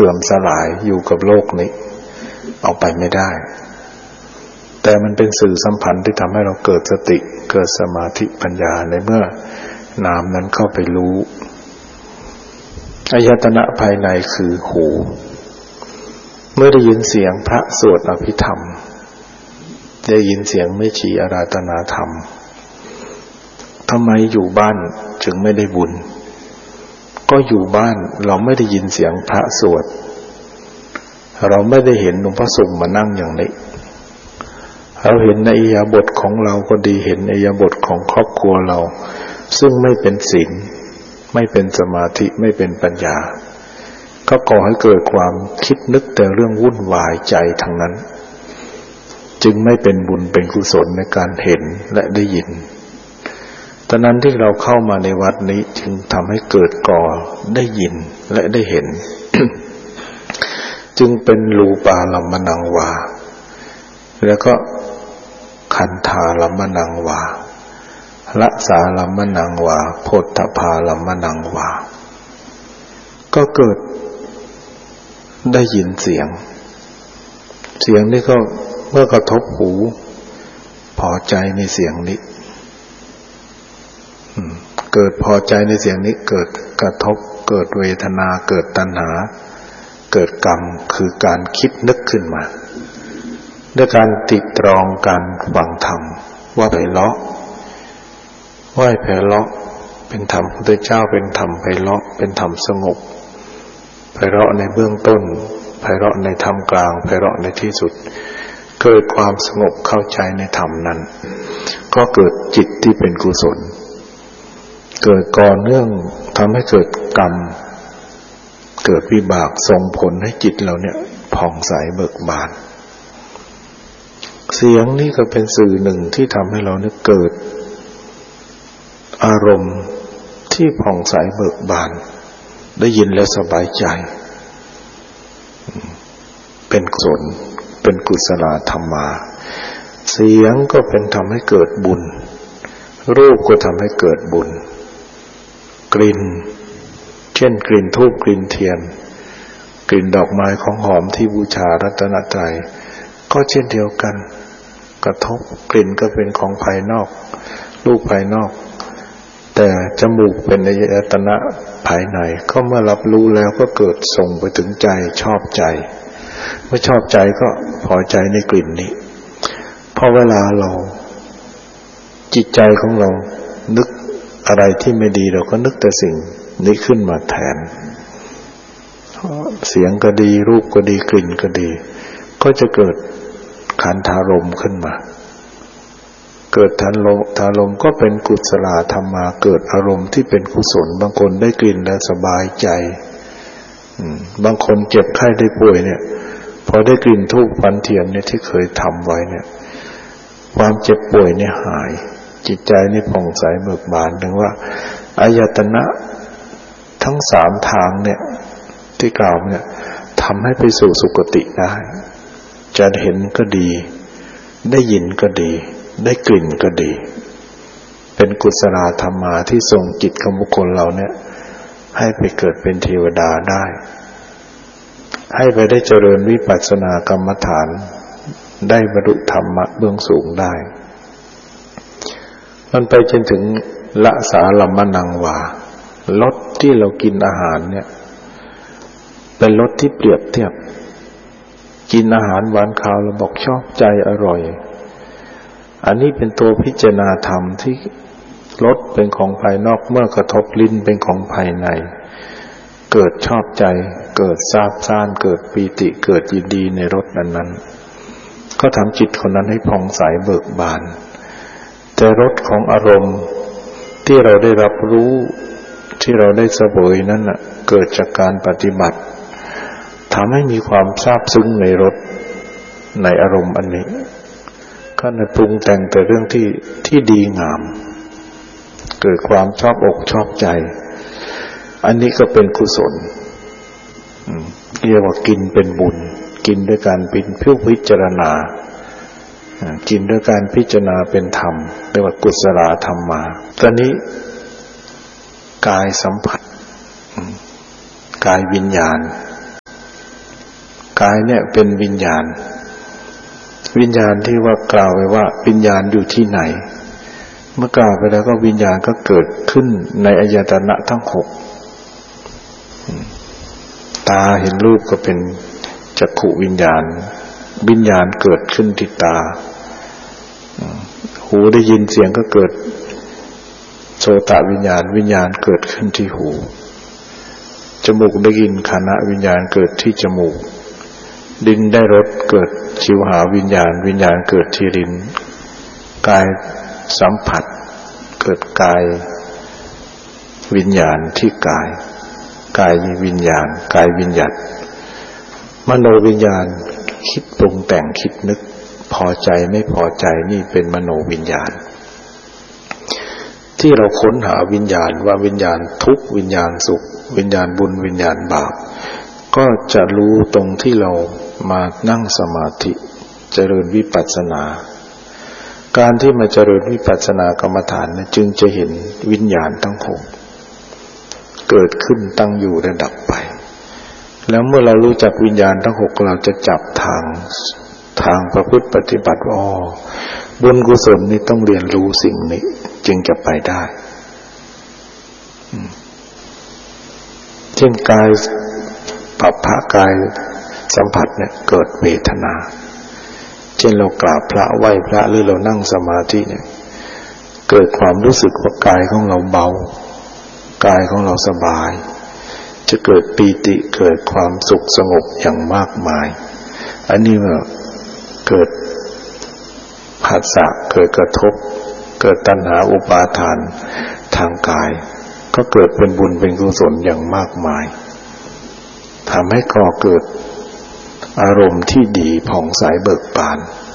สื่อมสลายอยู่กับโลกนี้เอาไปไม่ได้แต่มันเป็นสื่อสัมพันธ์ที่ทำให้เราเกิดสติเกิดสมาธิปัญญาในเมื่อนามนั้นเข้าไปรู้อายตนะภายในคือหูเมื่อได้ยินเสียงพระสวดอภิธรรมได้ยินเสียงแม่ชีอาราธนาธรรมทำไมอยู่บ้านจึงไม่ได้บุญก็อยู่บ้านเราไม่ได้ยินเสียงพระสวดเราไม่ได้เห็นหลวงพ่อสุขมานั่งอย่างนี้เราเห็นในอิริยาบถของเราก็ดีเห็นอิริยาบถของครอบครัวเราซึ่งไม่เป็นศีลไม่เป็นสมาธิไม่เป็นปัญญาก็ก่อให้เกิดความคิดนึกแต่เรื่องวุ่นวายใจทั้งนั้นจึงไม่เป็นบุญเป็นกุศลในการเห็นและได้ยินตอนนั้นที่เราเข้ามาในวัดนี้จึงทำให้เกิดก่อได้ยินและได้เห็น จึงเป็นรูปาลัมมนังวาแล้วก็ขันธาลัมมนังวาละสาลัมมนังวาโพธพาลัมมนังวาก็เกิดได้ยินเสียงนี้ก็เมื่อกระทบหูพอใจในเสียงนี้เกิดพอใจในเสียงนี้เกิดกระทบเกิดเวทนาเกิดตัณหาเกิดกรรมคือการคิดนึกขึ้นมาด้วยการติดตรองการฟังธรรมว่าไพเราะว่าไพเราะเป็นธรรมพุทธเจ้าเป็นธรรมไพเราะเป็นธรรมสงบไพเราะในเบื้องต้นไพเราะในท่ามกลางไพเราะในที่สุดเกิดความสงบเข้าใจในธรรมนั้นก็เกิดจิตที่เป็นกุศลเกิดก่อเนื่องทำให้เกิดกรรมเกิดวิบากส่งผลให้จิตเราเนี่ยผ่องใสเบิกบานเสียงนี่ก็เป็นสื่อหนึ่งที่ทำให้เราเนี่ยเกิดอารมณ์ที่ผ่องใสเบิกบานได้ยินแล้วสบายใจเป็นกุศลเป็นกุศลธรรมาเสียงก็เป็นทำให้เกิดบุญรูปก็ทำให้เกิดบุญกลิ่นเช่นกลิ่นธูปกลิ่นเทียนกลิ่นดอกไม้ของหอมที่บูชารัตนตรัยก็เช่นเดียวกันกระทบกลิ่นก็เป็นของภายนอกรูปภายนอกแต่จมูกเป็นอายตนะภายในก็เมื่อรับรู้แล้วก็เกิดส่งไปถึงใจชอบใจเมื่อชอบใจก็พอใจในกลิ่นนี้พอเวลาเราจิตใจของเรานึกอะไรที่ไม่ดีเราก็นึกแต่สิ่งนี้ขึ้นมาแทนเสียงก็ดีรูปก็ดีกลิ่นก็ดีก็จะเกิดขันธารมณ์ขึ้นมาเกิดทารมณ์ก็เป็นกุศลธรรมาเกิดอารมณ์ที่เป็นกุศลบางคนได้กลิ่นแล้วสบายใจบางคนเจ็บไข้ได้ป่วยเนี่ยพอได้กลิ่นธูปควันเทียนเนี่ยที่เคยทำไว้เนี่ยความเจ็บป่วยเนี่ยหายจิตใจนี่ผ่องใสเบิกบานถึงว่าอายตนะทั้งสามทางเนี่ยที่กล่าวเนี่ยทำให้ไปสู่สุคติได้จะเห็นก็ดีได้ยินก็ดีได้กลิ่นก็ดีเป็นกุศลธรรมาที่ทรงจิตของบุคคลเราเนี่ยให้ไปเกิดเป็นเทวดาได้ให้ไปได้เจริญวิปัสสนากรรมฐานได้บรรลุธรรมะเบื้องสูงได้มันไปจนถึงละสาลัมมนังวารสที่เรากินอาหารเนี่ยเป็นรสที่เปรียบเทียบกินอาหารหวานคาวเราบอกชอบใจอร่อยอันนี้เป็นตัวพิจารณาธรรมที่รสเป็นของภายนอกเมื่อกระทบลิ้นเป็นของภายในเกิดชอบใจเกิดซาบซ่านเกิดปีติเกิดยินดีในรสนั้นๆก็ทำจิตคนนั้นให้ผ่องใสเบิกบานแต่รสของอารมณ์ที่เราได้รับรู้ที่เราได้เสวยนั้นน่ะเกิดจากการปฏิบัติทำให้มีความซาบซึ้งในรสในอารมณ์อันนี้ก็ในปรุงแต่งแต่เรื่องที่ดีงามเกิดความชอบอกชอบใจอันนี้ก็เป็นกุศลเรียกว่ากินเป็นบุญกินด้วยการพิจารณากินด้วยการพิจารณาเป็นธรรมเรียกว่ากุศลธรรมมาตอนนี้กายสัมผัสกายวิญญาณกายเนี่ยเป็นวิญญาณที่ว่ากล่าวไว้ว่าวิญญาณอยู่ที่ไหนเมื่อกล่าวไปแล้วก็วิญญาณก็เกิดขึ้นในอายตนะทั้งหกตาเห็นรูปก็เป็นจักขุวิญญาณเกิดขึ้นที่ตาหูได้ยินเสียงก็เกิดโสตวิญญาณเกิดขึ้นที่หูจมูกได้ยินฆานวิญญาณเกิดที่จมูกลิ้นได้รสเกิดชิวหาวิญญาณเกิดที่ลิ้นกายสัมผัสเกิดกายวิญญาณที่กายวิญญาณกายวิญญัติมโนวิญญาณคิดปรุงแต่งคิดนึกพอใจไม่พอใจนี่เป็นมโนวิญญาณที่เราค้นหาวิญญาณว่าวิญญาณทุกข์วิญญาณสุขวิญญาณบุญวิญญาณบาปก็จะรู้ตรงที่เรามานั่งสมาธิเจริญวิปัสสนาการที่มาเจริญวิปัสสนากรรมฐานนะจึงจะเห็นวิญญาณทั้งหกเกิดขึ้นตั้งอยู่และดับไปแล้วเมื่อเรารู้จักวิญญาณทั้งหกเราจะจับทางประพฤติปฏิบัติว่าบุญกุศลนี่ต้องเรียนรู้สิ่งนี้จึงจะไปได้เช่นกายปัปภะกายสัมผัสเนี่ยเกิดเวทนาเช่นเรากราบพระไหว้พระหรือเรานั่งสมาธิเนี่ยเกิดความรู้สึกว่ากายของเราเบากายของเราสบายจะเกิดปีติเกิดความสุขสงบอย่างมากมายอันนี้ว่าเกิดผัสสะเกิดกระทบเกิดตัณหาอุปาทานทางกายก็เกิดเป็นบุญเป็นกุศลอย่างมากมายทำให้ก่อเกิดอารมณ์ที่ดีผ่องใสเบิกบาน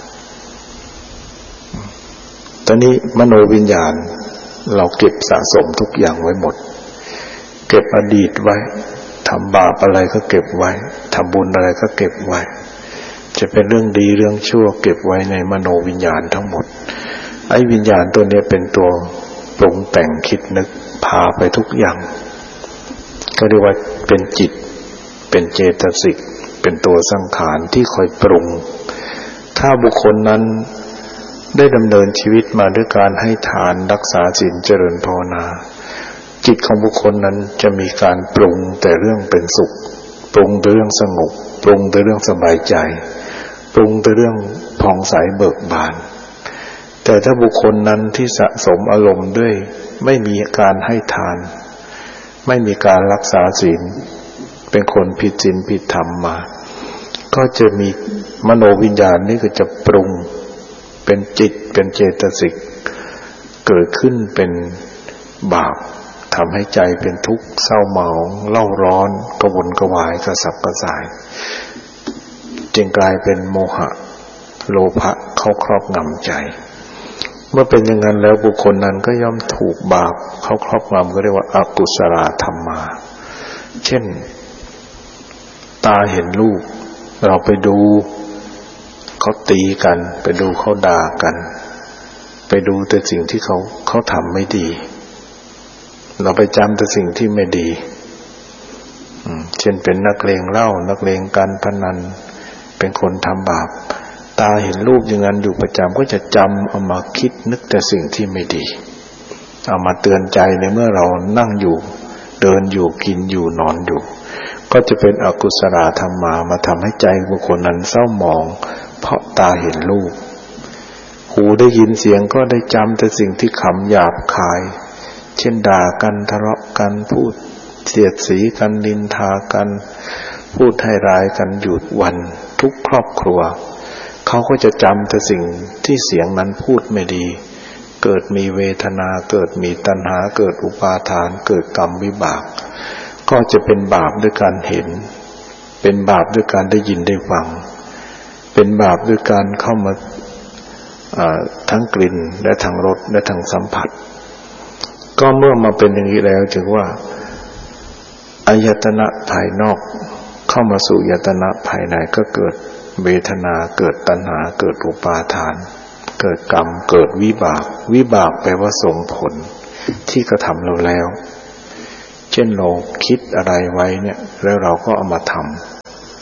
ตอนนี้มโนวิญญาณเราเก็บสะสมทุกอย่างไว้หมดเก็บอดีตไว้ทำบาปอะไรก็เก็บไว้ทำบุญอะไรก็เก็บไว้จะเป็นเรื่องดีเรื่องชั่วเก็บไว้ในมโนวิญญาณทั้งหมดไอ้วิญญาณตัวนี้เป็นตัวปรุงแต่งคิดนึกพาไปทุกอย่างก็เรียกว่าเป็นจิตเป็นเจตสิกเป็นตัวสังขารที่คอยปรุงถ้าบุคคลนั้นได้ดำเนินชีวิตมาด้วยการให้ทานรักษาศีลเจริญภาวนาจิตของบุคคลนั้นจะมีการปรุงแต่เรื่องเป็นสุขปรุงแต่เรื่องสงบปรุงแต่เรื่องสบายใจปรุงแต่เรื่องผ่องใสเบิกบานแต่ถ้าบุคคลนั้นที่สะสมอารมณ์ด้วยไม่มีการให้ทานไม่มีการรักษาศีลเป็นคนผิดศีลผิดธรรมมาก็จะมีมโนวิญญาณนี่ก็จะปรุงเป็นจิตเป็นเจตสิกเกิดขึ้นเป็นบาปทำให้ใจเป็นทุกข์เศร้าหมองเล่าร้อนกระวนกระวายกระสับกระส่ายจึงกลายเป็นโมหะโลภะเข้าครอบงำใจเมื่อเป็นอย่างนั้นแล้วบุคคลนั้นก็ย่อมถูกบาปเข้าครอบงำก็เรียกว่าอกุศลธรรมมาเช่นตาเห็นรูปเราไปดูเขาตีกันไปดูเขาด่ากันไปดูแต่สิ่งที่เขาทำไม่ดีเราไปจำแต่สิ่งที่ไม่ดีเช่นเป็นนักเลงเหล้านักเลงการพนันเป็นคนทำบาปตาเห็นรูปอย่างนั้นอยู่ประจำก็จะจำเอามาคิดนึกแต่สิ่งที่ไม่ดีเอามาเตือนใจในเมื่อเรานั่งอยู่เดินอยู่กินอยู่นอนอยู่ก็จะเป็นอกุศลธรรมมาทำให้ใจบุคคลนั้นเศร้าหมองเพราะตาเห็นรูปหูได้ยินเสียงก็ได้จำแต่สิ่งที่คำหยาบคายเช่นด่ากันทะเลาะกันพูดเสียดสีกันนินทากันพูดให้ร้ายกันอยู่วันทุกครอบครัวเขาก็จะจำแต่สิ่งที่เสียงนั้นพูดไม่ดีเกิดมีเวทนาเกิดมีตัณหาเกิดอุปาทานเกิดกรรมวิบากก็จะเป็นบาปด้วยการเห็นเป็นบาปด้วยการได้ยินได้ฟังเป็นบาปด้วยการเข้ามาทั้งกลิ่นและทั้งรสและทั้งสัมผัสก็เมื่อมาเป็นอย่างนี้แล้วถือว่าอายตนะภายนอกเข้ามาสู่อายตนะภายในก็เกิดเวทนาเกิดตัณหาเกิดอุปาทานเกิดกรรมเกิดวิบากวิบากแปลว่าส่งผลที่กระทำเราแล้วเช่นเราคิดอะไรไว้เนี่ยแล้วเราก็เอามาท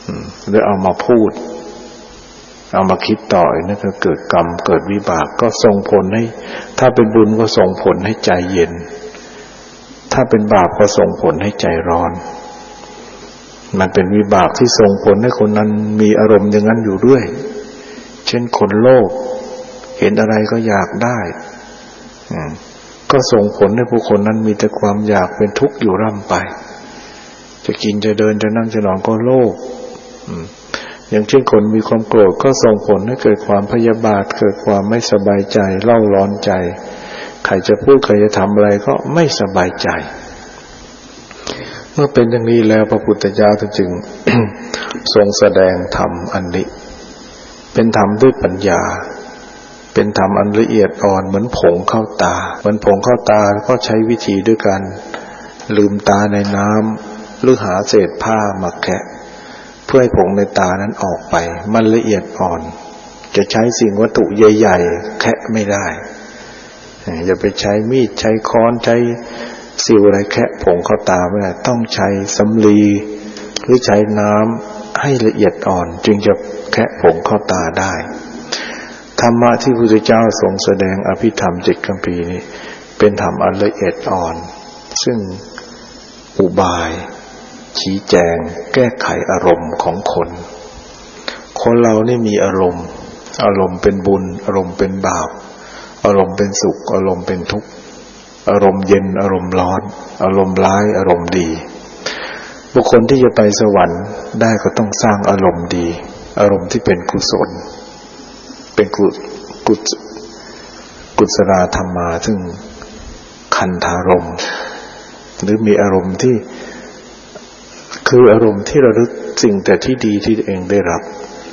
หรือเอามาพูดเอามาคิดต่อนั่นก็เกิดกรรมเกิดวิบากก็ส่งผลให้ถ้าเป็นบุญก็ส่งผลให้ใจเย็นถ้าเป็นบาปก็ส่งผลให้ใจร้อนมันเป็นวิบากที่ส่งผลให้คนนั้นมีอารมณ์อย่างนั้นอยู่ด้วยเช่นคนโลภเห็นอะไรก็อยากได้ก็ส่งผลให้ผู้คนนั้นมีแต่ความอยากเป็นทุกข์อยู่ร่ำไปจะกินจะเดินจะนั่งจะนอนก็โลภอย่างเช่นคนมีความโกรธก็ส่งผลให้เกิดความพยาบาทเกิดความไม่สบายใจเล่าร้อนใจใครจะพูดใครจะทำอะไรก็ไม่สบายใจเมื่อเป็นอย่างนี้แล้วพระพุทธเจ้าจึง ทรงแสดงธรรมอันนี้เป็นธรรมด้วยปัญญาเป็นธรรมอันละเอียดอ่อนเหมือนผงเข้าตาเหมือนผงเข้าตาก็ใช้วิธีด้วยการลืมตาในน้ำหรือหาเศษผ้ามาแคะเพื่อให้ผงในตานั้นออกไปมันละเอียดอ่อนจะใช้สิ่งวัตถุใหญ่ๆแคะไม่ได้อย่าไปใช้มีดใช้ค้อนใช้สิวอะไรแคะผงเข้าตาไม่ได้ต้องใช้สำลีหรือใช้น้ำให้ละเอียดอ่อนจึงจะแคะผงเข้าตาได้ธรรมะที่พระพุทธเจ้าทรงแสดงอภิธรรม7คัมภีร์นี้เป็นธรรมอันละเอียดอ่อนซึ่งอุบายชี้แจงแก้ไขอารมณ์ของคนเรานี่มีอารมณ์เป็นบุญอารมณ์เป็นบาปอารมณ์เป็นสุขอารมณ์เป็นทุกข์อารมณ์เย็นอารมณ์ร้อนอารมณ์ร้ายอารมณ์ดีบุคคลที่จะไปสวรรค์ได้ก็ต้องสร้างอารมณ์ดีอารมณ์ที่เป็นกุศลเป็นกุศลธรรมาซึ่งคันธารมณ์หรือมีอารมณ์ที่คืออารมณ์ที่ระลึกสิ่งแต่ที่ดีที่ตัวเองได้รับ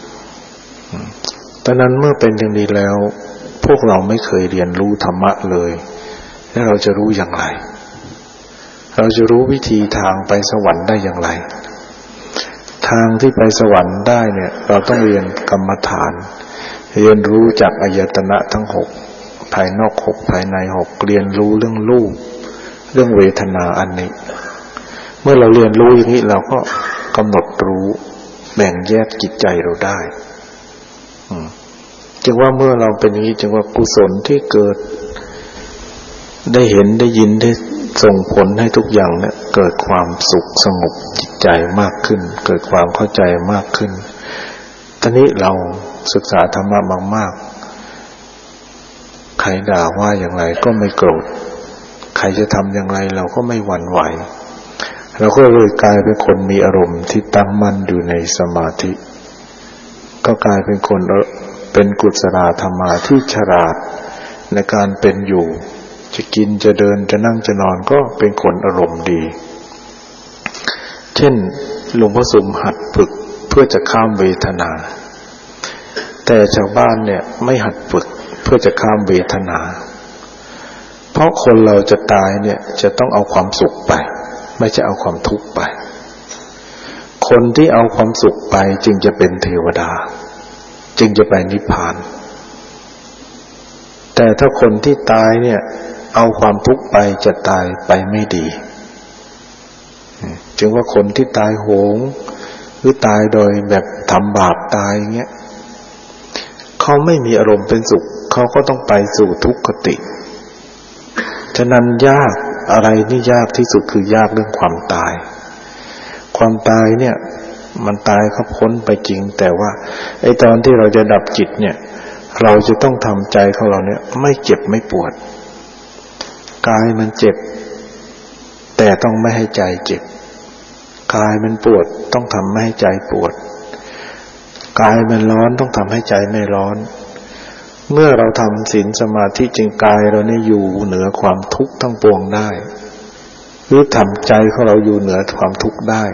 ตอนนั้นเมื่อเป็นอย่างนี้แล้วพวกเราไม่เคยเรียนรู้ธรรมะเลยแล้วเราจะรู้อย่างไรเราจะรู้วิธีทางไปสวรรค์ได้อย่างไรทางที่ไปสวรรค์ได้เนี่ยเราต้องเรียนกรรมฐานเรียนรู้จากอายตนะทั้ง6ภายนอก6ภายใน6เรียนรู้เรื่องรูปเรื่องเวทนาอันนี้เมื่อเราเรียนรู้อย่างนี้เราก็กำหนดรู้แบ่งแยกจิตใจเราได้จึงว่าเมื่อเราเป็นอย่างนี้จึงว่ากุศลที่เกิดได้เห็นได้ยินได้ส่งผลให้ทุกอย่างเนี่ยเกิดความสุขสงบจิตใจมากขึ้นเกิดความเข้าใจมากขึ้นตอนนี้เราศึกษาธรรมะมากๆใครด่าว่าอย่างไรก็ไม่โกรธใครจะทำอย่างไรเราก็ไม่หวั่นไหวเราก็เลยกลายเป็นคนมีอารมณ์ที่ตั้งมั่นอยู่ในสมาธิก็กลายเป็นคนเป็นกุศลธรรมะที่ฉลาดในการเป็นอยู่จะกินจะเดินจะนั่งจะนอนก็เป็นคนอารมณ์ดีเช่นหลวงพ่อสุมหัดฝึกเพื่อจะข้ามเวทนาแต่ชาวบ้านเนี่ยไม่หัดฝึกเพื่อจะข้ามเวทนาเพราะคนเราจะตายเนี่ยจะต้องเอาความสุขไปไม่ใช่เอาความทุกข์ไปคนที่เอาความสุขไปจึงจะเป็นเทวดาจึงจะไปนิพพานแต่ถ้าคนที่ตายเนี่ยเอาความทุกข์ไปจะตายไปไม่ดีจึงว่าคนที่ตายโหงหรือตายโดยแบบทำบาปตายอย่างเงี้ยเขาไม่มีอารมณ์เป็นสุขเขาก็ต้องไปสู่ทุกขติฉะนั้นยากอะไรนี่ยากที่สุดคือยากเรื่องความตายความตายเนี่ยมันตายเขาพ้นไปจริงแต่ว่าไอ้ตอนที่เราจะดับจิตเนี่ยเราจะต้องทำใจของเราเนี่ยไม่เจ็บไม่ปวดกายมันเจ็บแต่ต้องไม่ให้ใจเจ็บกายมันปวดต้องทำไม่ให้ใจปวดกายมันร้อนต้องทำให้ใจไม่ร้อนเมื่อเราทำศีลสมาธิจึงกายเราเนี่ยอยู่เหนือความทุกข์ทั้งปวงได้หรือทำใจของเราอยู่เหนือความทุกข์ได้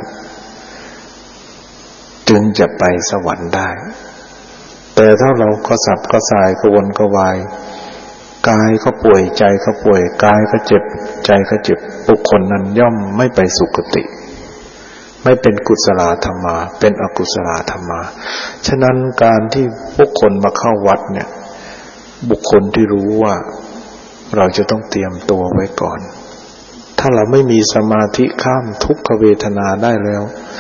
จึงจะไปสวรรค์ได้แต่ถ้าเราก็สับก็สายกระวนกระวายกายก็ป่วยใจก็ป่วยกายก็เจ็บใจก็เจ็บบุคคลนั้นย่อมไม่ไปสุคติไม่เป็นกุศลธรรมะเป็นอกุศลธรรมะฉะนั้นการที่บุคคลมาเข้าวัดเนี่ยบุคคลที่รู้ว่าเราจะต้องเตรียมตัวไว้ก่อนถ้าเราไม่มีสมาธิข้ามทุกขเวทนาได้แล้ว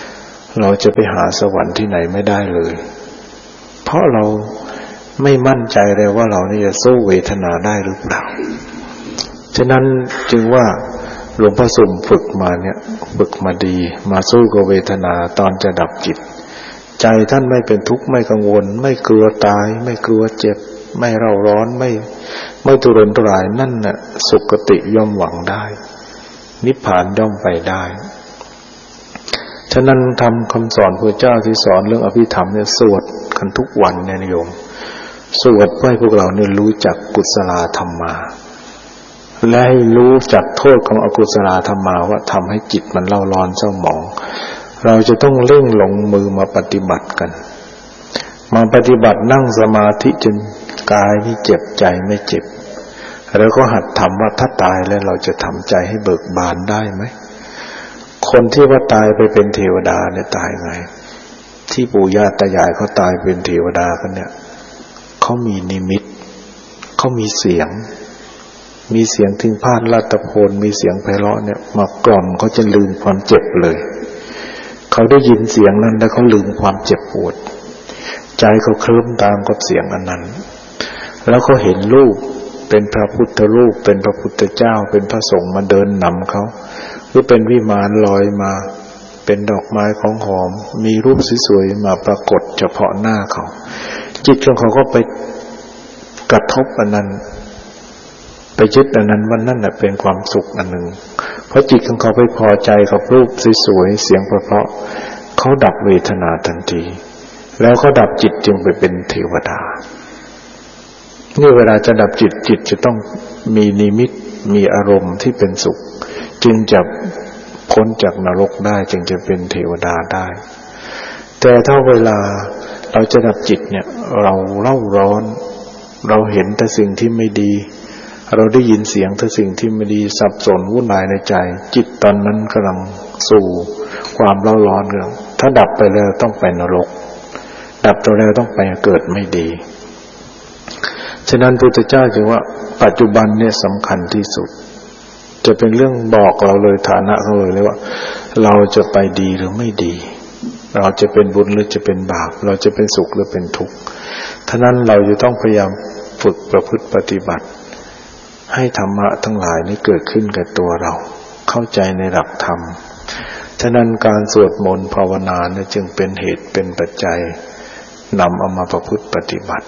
เราจะไปหาสวรรค์ที่ไหนไม่ได้เลยเพราะเราไม่มั่นใจเลยว่าเรานี่จะสู้เวทนาได้หรือเปล่าฉะนั้นจึงว่าหลวงพ่อสุ่มฝึกมาเนี่ยฝึกมาดีมาสู้กับเวทนาตอนจะดับจิตใจท่านไม่เป็นทุกข์ไม่กังวลไม่กลัวตายไม่กลัวเจ็บไม่เร่าร้อนไม่ทุรนทุรายนั่นน่ะสุคติย่อมหวังได้นิพพานย่อมไปได้ฉะนั้นทำคำสอนพระเจ้าที่สอนเรื่องอภิธรรมเนี่ยสวดกันทุกวันเนี่ยโยมสวดให้พวกเราเนี่ยรู้จักกุศลธรรมาและให้รู้จักโทษของอกุศลธรรมาว่าทำให้จิตมันเล่าร้อนเศร้าหมองเราจะต้องเร่งลงมือมาปฏิบัติกันมาปฏิบัตินั่งสมาธิจนกายนี่เจ็บใจไม่เจ็บแล้วก็หัดทำว่าถ้าตายแล้วเราจะทำใจให้เบิกบานได้ไหมคนที่ว่าตายไปเป็นเทวดาเนี่ยตายไงที่ปู่ย่าตายายเขาตายเป็นเทวดากันเนี่ยเขามีนิมิตเขามีเสียงถึงพาดลาตะโพนมีเสียงไพเราะเนี่ยมากล่อมเขาจะลืมความเจ็บเลยเขาได้ยินเสียงนั้นแล้วเขาลืมความเจ็บปวดใจเขาเคลิ้มตามกับเสียงอันนั้นแล้วเขาเห็นรูปเป็นพระพุทธรูปเป็นพระพุทธเจ้าเป็นพระสงฆ์มาเดินนำเขาหรือเป็นวิมานลอยมาเป็นดอกไม้ของหอมมีรูปสวยๆมาปรากฏเฉพาะหน้าเขาจิตของเขาก็ไปกระทบอันนั้นไปยึดอันนั้นว่านั่นน่ะเป็นความสุขอันหนึ่งเพราะจิตของเขาไปพอใจกับรูปสวยๆเสียงเพราะๆเขาดับเวทนาทันทีแล้วเขาดับจิตจึงไปเป็นเทวดานี่เวลาจะดับจิตจะต้องมีนิมิตมีอารมณ์ที่เป็นสุขจึงจะพ้นจากนรกได้จึงจะเป็นเทวดาได้แต่ถ้าเวลาเราจะดับจิตเนี่ยเราเร่าร้อนเราเห็นแต่สิ่งที่ไม่ดีเราได้ยินเสียงแต่สิ่งที่ไม่ดีสับสนวุ่นวายในใจจิตตอนนั้นกำลังสู่ความเร่าร้อนเลยถ้าดับไปแล้วต้องไปนรกดับตัวแล้วต้องไปเกิดไม่ดีฉะนั้นพระพุทธเจ้าจึงว่าปัจจุบันเนี่ยสำคัญที่สุดจะเป็นเรื่องบอกเราเลยฐานะเขาเลยว่าเราจะไปดีหรือไม่ดีเราจะเป็นบุญหรือจะเป็นบาปเราจะเป็นสุขหรือเป็นทุกข์ฉะนั้นเราจะต้องพยายามฝึกประพฤติปฏิบัติให้ธรรมะทั้งหลายนี้เกิดขึ้นกับตัวเราเข้าใจในหลักธรรมฉะนั้นการสวดมนต์ภาวนาเนี่ยจึงเป็นเหตุเป็นปัจจัยนำเอามาประพฤติปฏิบัติ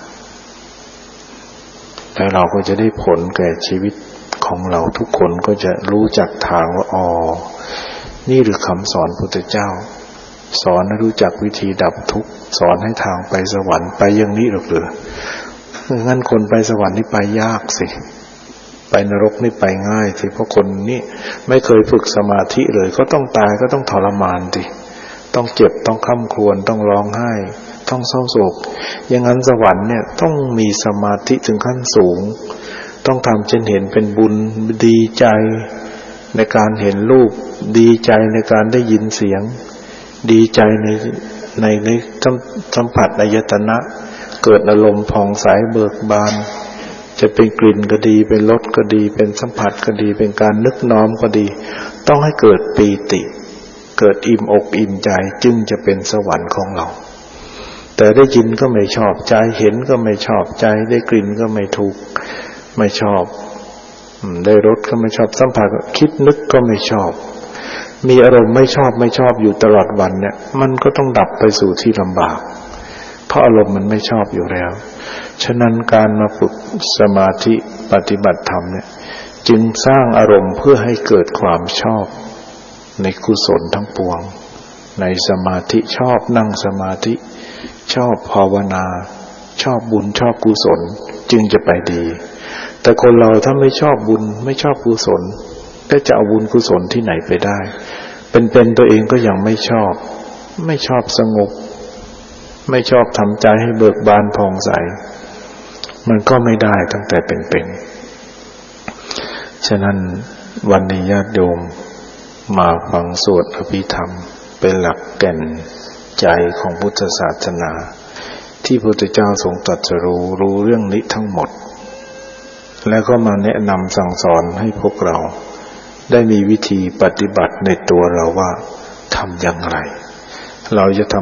แล้วเราก็จะได้ผลแก่ชีวิตของเราทุกคนก็จะรู้จักทางว่าอ๋อนี่หรือคำสอนพุทธเจ้าสอนให้รู้จักวิธีดับทุกข์สอนให้ทางไปสวรรค์ไปอย่างนี้หรืองั้นคนไปสวรรค์นี่ไปยากสิไปนรกนี่ไปง่ายสิเพราะคนนี่ไม่เคยฝึกสมาธิเลยก็ต้องตายก็ต้องทรมานสิต้องเจ็บต้องคร่ำครวญต้องร้องไห้ต้องเศร้าโศกอย่างนั้นสวรรค์เนี่ยต้องมีสมาธิถึงขั้นสูงต้องทำจนเห็นเป็นบุญดีใจในการเห็นรูปดีใจในการได้ยินเสียงดีใจในสัมผัสอายตนะเกิดอารมณ์ผ่องใสเบิกบานจะเป็นกลิ่นก็ดีเป็นรสก็ดีเป็นสัมผัสก็ดีเป็นการนึกน้อมก็ดีต้องให้เกิดปีติเกิดอิ่มอกอิ่มใจจึงจะเป็นสวรรค์ของเราแต่ได้ยินก็ไม่ชอบใจเห็นก็ไม่ชอบใจได้กลิ่นก็ไม่ถูกไม่ชอบได้รสก็ไม่ชอบสัมผัสคิดนึกก็ไม่ชอบมีอารมณ์ไม่ชอบอยู่ตลอดวันเนี่ยมันก็ต้องดับไปสู่ที่ลำบากเพราะอารมณ์มันไม่ชอบอยู่แล้วฉะนั้นการมาฝึกสมาธิปฏิบัติธรรมเนี่ยจึงสร้างอารมณ์เพื่อให้เกิดความชอบในกุศลทั้งปวงในสมาธิชอบนั่งสมาธิชอบภาวนาชอบบุญชอบกุศลจึงจะไปดีแต่คนเราถ้าไม่ชอบบุญไม่ชอบกุศลจะเอาบุญกุศลที่ไหนไปได้เป็นตัวเองก็ยังไม่ชอบสงบไม่ชอบทำใจให้เบิกบานผ่องใสมันก็ไม่ได้ตั้งแต่เป็นฉะนั้นวันนี้ญาติโยมมาฟังสวดอภิธรรมเป็นหลักแก่นใจของพุทธศาสนาที่พระพุทธเจ้าทรงตรัสรู้เรื่องนี้ทั้งหมดแล้วก็มาแนะนำสั่งสอนให้พวกเราได้มีวิธีปฏิบัติในตัวเราว่าทำอย่างไรเราจะท